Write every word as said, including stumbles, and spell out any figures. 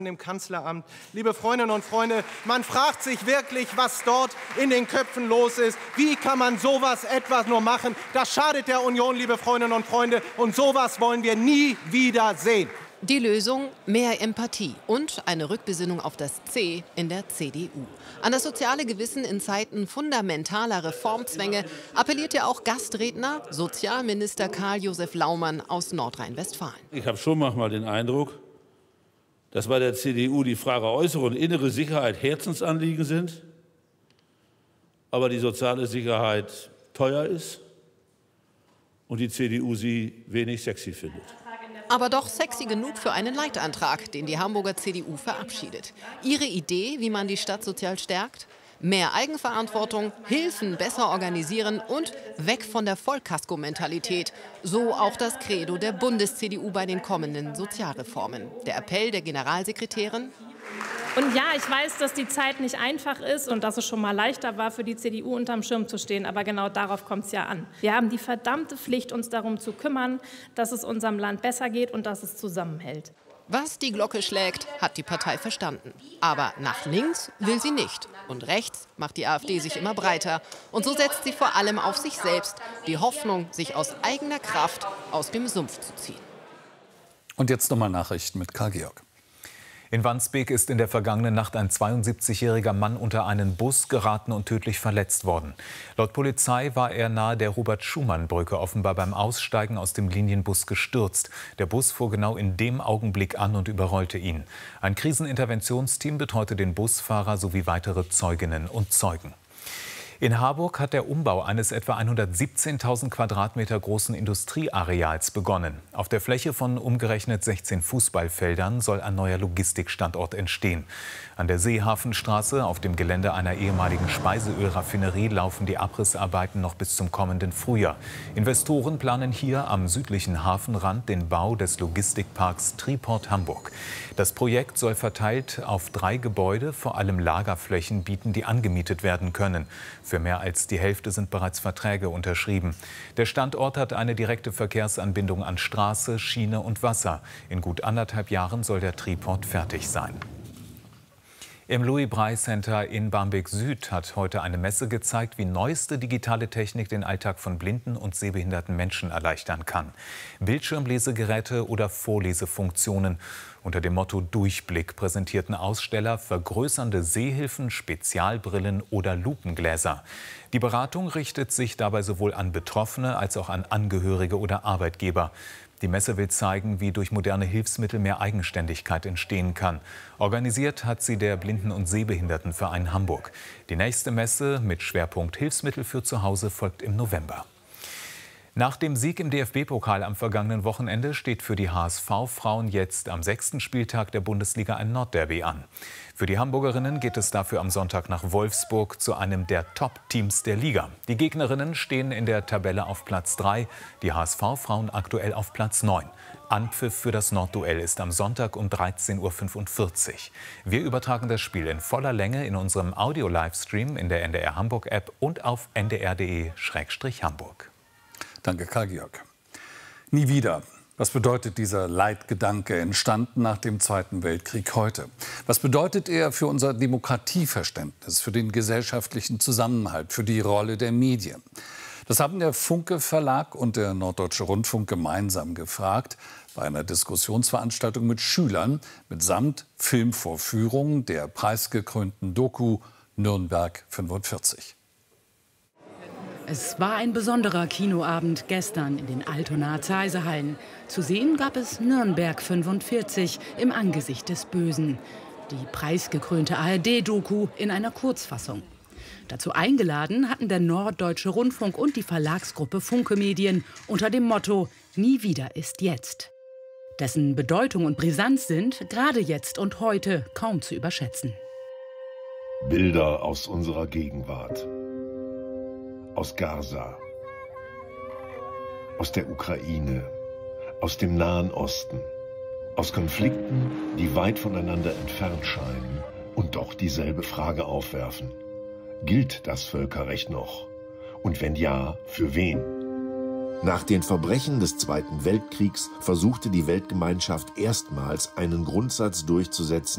im Kanzleramt. Liebe Freundinnen und Freunde, man fragt sich wirklich, was dort in den Köpfen los ist. Wie kann man sowas etwas nur machen? Das schadet der Union, liebe Freundinnen und Freunde, und sowas wollen wir nie wieder sehen. Die Lösung: mehr Empathie und eine Rückbesinnung auf das C in der C D U. An das soziale Gewissen in Zeiten fundamentaler Reformzwänge appelliert ja auch Gastredner, Sozialminister Karl-Josef Laumann aus Nordrhein-Westfalen. Ich habe schon manchmal den Eindruck, dass bei der C D U die Frage äußere und innere Sicherheit Herzensanliegen sind, aber die soziale Sicherheit teuer ist und die C D U sie wenig sexy findet. Aber doch sexy genug für einen Leitantrag, den die Hamburger C D U verabschiedet. Ihre Idee, wie man die Stadt sozial stärkt? Mehr Eigenverantwortung, Hilfen besser organisieren und weg von der Vollkasko-Mentalität. So auch das Credo der Bundes-C D U bei den kommenden Sozialreformen. Der Appell der Generalsekretärin: Und ja, ich weiß, dass die Zeit nicht einfach ist und dass es schon mal leichter war, für die C D U unterm Schirm zu stehen. Aber genau darauf kommt es ja an. Wir haben die verdammte Pflicht, uns darum zu kümmern, dass es unserem Land besser geht und dass es zusammenhält. Was die Glocke schlägt, hat die Partei verstanden. Aber nach links will sie nicht. Und rechts macht die AfD sich immer breiter. Und so setzt sie vor allem auf sich selbst. Die Hoffnung, sich aus eigener Kraft aus dem Sumpf zu ziehen. Und jetzt nochmal Nachrichten mit Karl Georg. In Wandsbek ist in der vergangenen Nacht ein zweiundsiebzigjähriger Mann unter einen Bus geraten und tödlich verletzt worden. Laut Polizei war er nahe der Robert-Schumann-Brücke offenbar beim Aussteigen aus dem Linienbus gestürzt. Der Bus fuhr genau in dem Augenblick an und überrollte ihn. Ein Kriseninterventionsteam betreute den Busfahrer sowie weitere Zeuginnen und Zeugen. In Harburg hat der Umbau eines etwa hundertsiebzehntausend Quadratmeter großen Industrieareals begonnen. Auf der Fläche von umgerechnet sechzehn Fußballfeldern soll ein neuer Logistikstandort entstehen. An der Seehafenstraße, auf dem Gelände einer ehemaligen Speiseölraffinerie, laufen die Abrissarbeiten noch bis zum kommenden Frühjahr. Investoren planen hier am südlichen Hafenrand den Bau des Logistikparks Triport Hamburg. Das Projekt soll verteilt auf drei Gebäude vor allem Lagerflächen bieten, die angemietet werden können. Für mehr als die Hälfte sind bereits Verträge unterschrieben. Der Standort hat eine direkte Verkehrsanbindung an Straße, Schiene und Wasser. In gut anderthalb Jahren soll der Triport fertig sein. Im Louis-Braille-Center in Barmbek Süd hat heute eine Messe gezeigt, wie neueste digitale Technik den Alltag von blinden und sehbehinderten Menschen erleichtern kann. Bildschirmlesegeräte oder Vorlesefunktionen. Unter dem Motto Durchblick präsentierten Aussteller vergrößernde Sehhilfen, Spezialbrillen oder Lupengläser. Die Beratung richtet sich dabei sowohl an Betroffene als auch an Angehörige oder Arbeitgeber. Die Messe will zeigen, wie durch moderne Hilfsmittel mehr Eigenständigkeit entstehen kann. Organisiert hat sie der Blinden- und Sehbehindertenverein Hamburg. Die nächste Messe mit Schwerpunkt Hilfsmittel für zu Hause folgt im November. Nach dem Sieg im D F B-Pokal am vergangenen Wochenende steht für die H S V-Frauen jetzt am sechsten Spieltag der Bundesliga ein Nordderby an. Für die Hamburgerinnen geht es dafür am Sonntag nach Wolfsburg zu einem der Top-Teams der Liga. Die Gegnerinnen stehen in der Tabelle auf Platz drei, die H S V-Frauen aktuell auf Platz neun. Anpfiff für das Nordduell ist am Sonntag um dreizehn Uhr fünfundvierzig. Wir übertragen das Spiel in voller Länge in unserem Audio-Livestream in der N D R Hamburg-App und auf n d r punkt d e slash hamburg. Danke, Karl Georg. Nie wieder. Was bedeutet dieser Leitgedanke, entstanden nach dem Zweiten Weltkrieg, heute? Was bedeutet er für unser Demokratieverständnis, für den gesellschaftlichen Zusammenhalt, für die Rolle der Medien? Das haben der Funke Verlag und der Norddeutsche Rundfunk gemeinsam gefragt bei einer Diskussionsveranstaltung mit Schülern mitsamt Filmvorführung der preisgekrönten Doku Nürnberg fünfundvierzig. Es war ein besonderer Kinoabend gestern in den Altonaer Zeisehallen. Zu sehen gab es Nürnberg fünfundvierzig im Angesicht des Bösen. Die preisgekrönte A R D-Doku in einer Kurzfassung. Dazu eingeladen hatten der Norddeutsche Rundfunk und die Verlagsgruppe Funke Medien unter dem Motto Nie wieder ist jetzt. Dessen Bedeutung und Brisanz sind, gerade jetzt und heute, kaum zu überschätzen. Bilder aus unserer Gegenwart. Aus Gaza, aus der Ukraine, aus dem Nahen Osten, aus Konflikten, die weit voneinander entfernt scheinen und doch dieselbe Frage aufwerfen. Gilt das Völkerrecht noch? Und wenn ja, für wen? Nach den Verbrechen des Zweiten Weltkriegs versuchte die Weltgemeinschaft erstmals einen Grundsatz durchzusetzen,